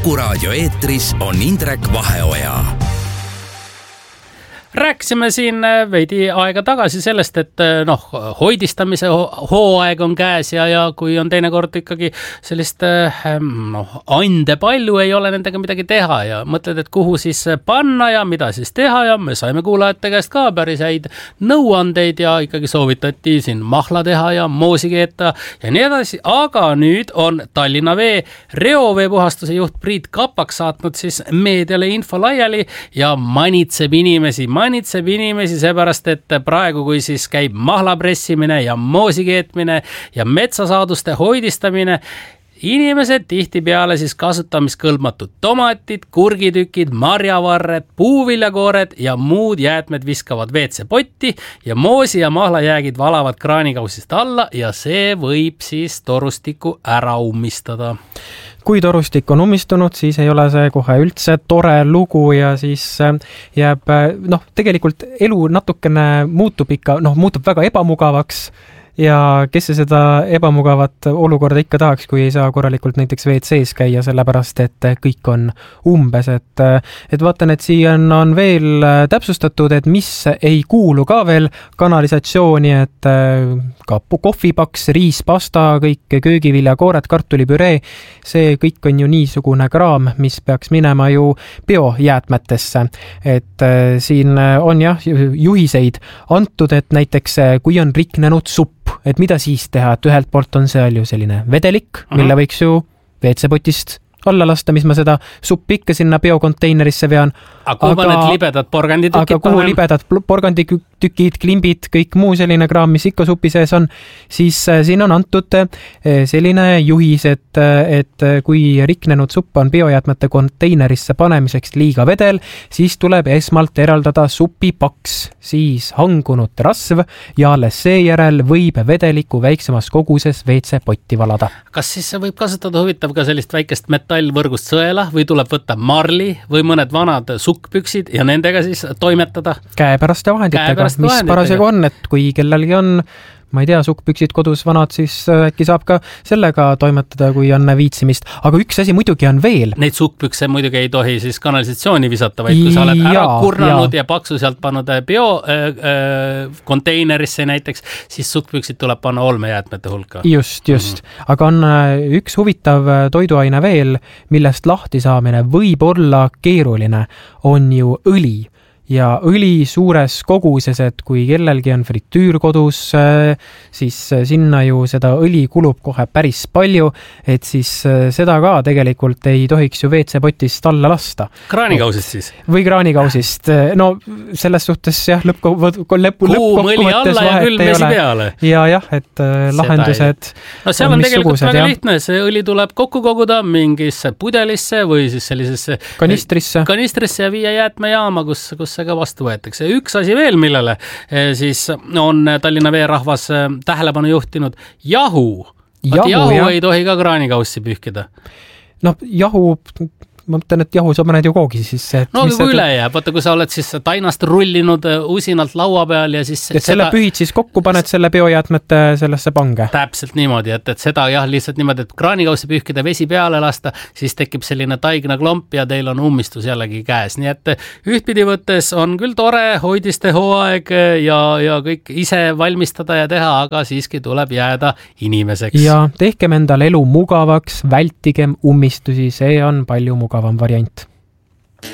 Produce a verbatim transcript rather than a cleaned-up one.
Kuku Raadio eetris on Indrek Vaheoja. Rääkisime siin veidi aega tagasi sellest, et noh, hoidistamise hooaeg on käes ja, ja kui on teinekord ikkagi sellist noh, ande palju, ei ole nendega midagi teha ja mõtled, et kuhu siis panna ja mida siis teha ja me saime kuulajate käest ka päris häid nõuandeid ja ikkagi soovitati siin mahla teha ja moosi keeta ja nii edasi, aga nüüd on Tallinna Vee reoveepuhastuse juht Priit Kapak saatnud siis meediale info laiali ja manitseb inimesi, manitseb inimesi seepärast, et praegu, kui siis käib mahlapressimine ja moosi keetmine ja metsasaaduste hoidistamine, inimesed tihtipeale siis kasutamiskõlbmatud tomatid, kurgitükid, marjavarred, puuviljakoored ja muud jäätmed viskavad veetsepotti ja moosi ja mahlajäägid valavad kraanikausist alla ja see võib siis torustiku ära ummistada. Kui torustik on ummistunud, siis ei ole see kohe üldse tore lugu ja siis jääb, noh, tegelikult elu natukene muutub ikka, noh, muutub väga ebamugavaks ja kes see seda ebamugavat olukorda ikka tahaks, kui ei saa korralikult näiteks V C-s käia, sellepärast et kõik on umbes, et, et vaatan, et siia on, on veel täpsustatud, et mis ei kuulu ka veel kanalisatsiooni, et ka kohvipaks, riispasta, kõik köögiviljakoored, kartulipüree, see kõik on ju niisugune kraam, mis peaks minema ju biojäätmetesse, et siin on jah juhiseid antud, et näiteks kui on riknenud supp, et mida siis teha, et ühelt poolt on seal ju selline vedelik, mille võiks ju veetsepotist alla lasta, mis ma seda suppi ikka sinna biokonteinerisse vean. Aga kuhu aga, need libedad porganditükid? Aga kuhu libedad porganditükid, klimbid, kõik muu selline kraam, mis ikka supi sees on, siis siin on antud selline juhis, et, et kui riknenud supp on biojäätmete konteinerisse panemiseks liiga vedel, siis tuleb esmalt eraldada supipaks, siis hangunud rasv ja alles seejärel võib vedeliku väiksemas koguses veetsepotti valada. Kas siis võib kasutada huvitav ka sellist väikest metallvõrgust sõela või tuleb võtta marli või mõned vanad sukkpüksid ja nendega siis toimetada? Käepäraste vahenditega, mis vahenditega. Parasjagu on, et kui kellelgi on, ma ei tea, sukkpüksid kodus vanad, siis äkki saab ka sellega toimetada, kui on viitsimist. Aga üks asi muidugi on veel. Neid sukkpükse muidugi ei tohi siis kanalisatsiooni visata, vaid kui sa oled ära ja, kurnanud ja. ja paksu sealt pannud bio äh, äh, konteinerisse näiteks, siis sukkpüksid tuleb panna olmejäätmete hulka. Just, just. Mm-hmm. Aga on üks huvitav toiduaine veel, millest lahti saamine võib olla keeruline, on ju õli. Ja õli suures koguses, et kui kellelgi on fritüür kodus, siis sinna ju seda õli kulub kohe päris palju, et siis seda ka tegelikult ei tohiks ju veetsepotist alla lasta. Kraanikausist siis? Või kraanikausist. No selles suhtes jah, lõppkokkuvõttes alla ja külm vesi peale. Ja jah, et lahendused no seal on, on tegelikult väga ja. lihtne. See õli tuleb kokku koguda mingisse pudelisse või siis sellisesse kanistrisse, kanistrisse ja viia jäätmejaama, kus, kus see ka vastu võetakse. Üks asi veel, millele siis on Tallinna Vee rahvas tähelepanu juhtinud, jahu. Jahu, jahu ei tohi ka kraanikaussi pühkida. No jahu, ma mõtlen, et jahu sa paned ju koogi sisse. No kui seda... üle jääb, vaata kui sa oled siis tainast rullinud usinalt laua peal ja siis... Et selle seda... pühid siis kokku, paned selle biojäätmete sellesse pange. Täpselt niimoodi, et, et seda jah, lihtsalt niimoodi, et kraanikaussi pühkida vesi peale lasta, siis tekib selline taigna klomp ja teil on ummistus jällegi käes. Nii et ühtpidi võttes on küll tore hoidiste hooaeg ja, ja kõik ise valmistada ja teha, aga siiski tuleb jääda inimeseks. Ja tehkem endal elu mugavaks, vältigem ummistusi, see on palju mugavam variant.